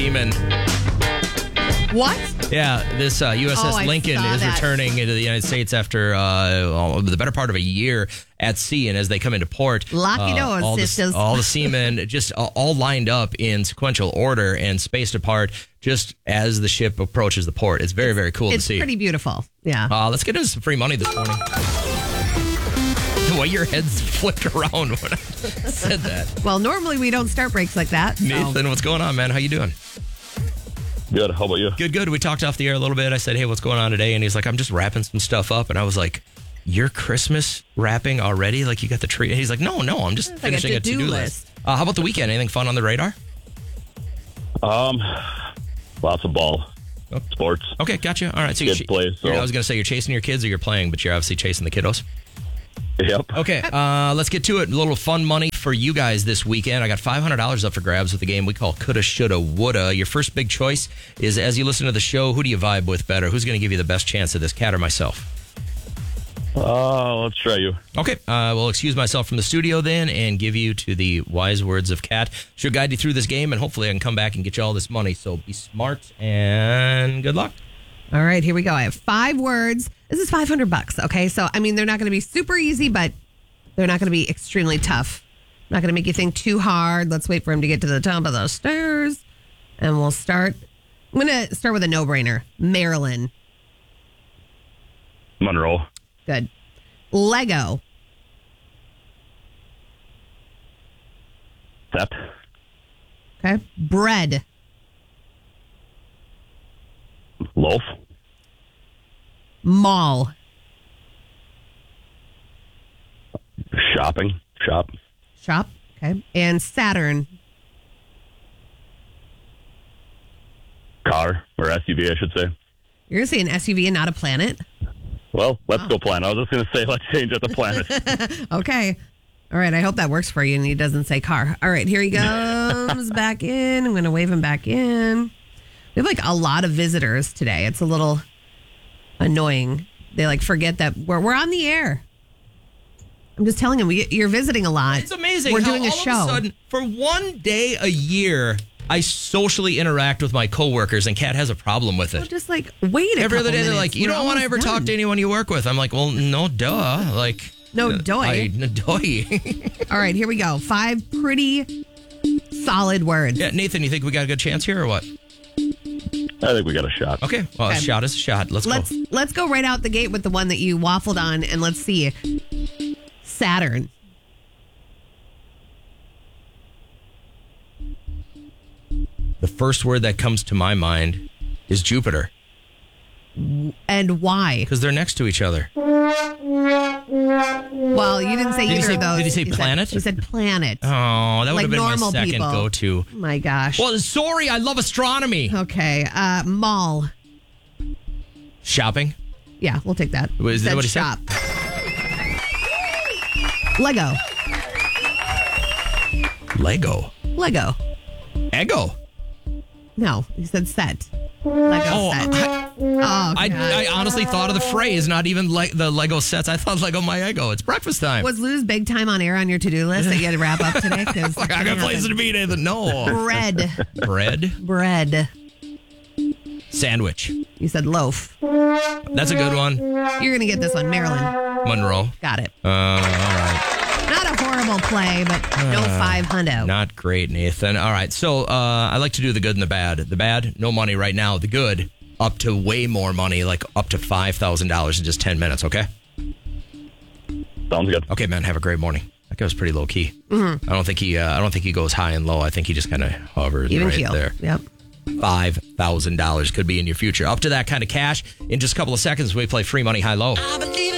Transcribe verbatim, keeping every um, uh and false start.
seamen. What? Yeah, this uh, U S S Oh, I Lincoln saw is that. returning into the United States after uh, the better part of a year at sea. And as they come into port, Lucky uh, those all, sisters. the, all the seamen just uh, all lined up in sequential order and spaced apart just as the ship approaches the port. It's very, very cool It's to see. pretty beautiful. Yeah. Uh, let's get into some free money this morning. The way your head's flipped around when I said that. Well, normally we don't start breaks like that. So. Nathan, what's going on, man? How you doing? Good. How about you? Good, good. We talked off the air a little bit. I said, hey, what's going on today? And he's like, I'm just wrapping some stuff up. And I was like, you're Christmas wrapping already? Like you got the tree? And he's like, no, no, I'm just It's like a finishing a to-do to-do list. list. Uh, how about the weekend? Anything fun on the radar? Um, lots of ball, Oh. sports. Okay, gotcha. All right. So Kids you're, play, so- you're- I was going to say you're chasing your kids or you're playing, but you're obviously chasing the kiddos. Yep. Okay, uh, let's get to it. A little fun money for you guys this weekend. I got five hundred dollars up for grabs with the game we call Coulda, Shoulda, Woulda. Your first big choice is, as you listen to the show, who do you vibe with better? Who's going to give you the best chance at this, Cat or myself? Uh, let's try you. Okay, uh, we'll excuse myself from the studio then and give you to the wise words of Cat. She'll guide you through this game, and hopefully I can come back and get you all this money. So be smart and good luck. All right, here we go. I have five words. This is five hundred bucks. Okay. So, I mean, they're not going to be super easy, but they're not going to be extremely tough. Not going to make you think too hard. Let's wait for him to get to the top of the stairs. And we'll start. I'm going to start with a no brainer. Maryland. Monroe. Good. Lego. Set. Okay. Bread. Loaf. Mall. Shopping. Shop. Shop. Okay. And Saturn. Car. Or S U V, I should say. You're going to say an S U V and not a planet? Well, let's go planet. I was just going to say let's change it to planet. Okay. All right. I hope that works for you and he doesn't say car. All right. Here he comes back in. I'm going to wave him back in. We have like a lot of visitors today. It's a little annoying. They like forget that we're, we're on the air. I'm just telling them we, you're visiting a lot. It's amazing. We're how doing a all show. Of a sudden, for one day a year, I socially interact with my coworkers, and Kat has a problem with it. Well, just like wait a Every other couple day, they're minutes. like, you We're don't want to ever almost talk done. to anyone you work with. I'm like, well, no, duh. Like, No uh, doy. I, no doy. All right, here we go. Five pretty solid words. Yeah, Nathan, you think we got a good chance here or what? I think we got a shot. Okay, well, Okay. a shot is a shot. Let's, Let's go. let's go right out the gate with the one that you waffled on, and let's see. Saturn. The first word that comes to my mind is Jupiter, And why? because they're next to each other. Well, you didn't say Did he either say- of those. did he say You planet? Said, you said planet. Oh, that would Like have been my normal second people. go-to. Oh my gosh. Well, sorry, I love astronomy. Okay. Uh, mall. Shopping? Yeah, we'll take that. Was that Said what he said? shop. Lego. Lego. Lego. Ego. No, he said set. Lego Oh, set. I, oh, I, God. I honestly thought of the phrase, not even like the Lego sets. I thought Lego my ego. It's breakfast time. Was Lou's big time on air on your to-do list that you had to wrap up today? 'Cause Like, I got places to be, Nathan. No. Bread. Bread. Bread. Sandwich. You said loaf. That's a good one. You're going to get this one. Maryland. Monroe. Got it. Uh, all right. Not a horrible play, but no five hundo. Not great, Nathan. All right. So uh, I like to do the good and the bad. The bad, no money right now. The good, up to way more money, like up to five thousand dollars in just ten minutes, okay? Sounds good. Okay, man. Have a great morning. That guy was pretty low key. Mm-hmm. I don't think he. Uh, I don't think he goes high and low. I think he just kind of hovers Even right keel. there. Yep. five thousand dollars could be in your future. Up to that kind of cash in just a couple of seconds. We play free money high low. I believe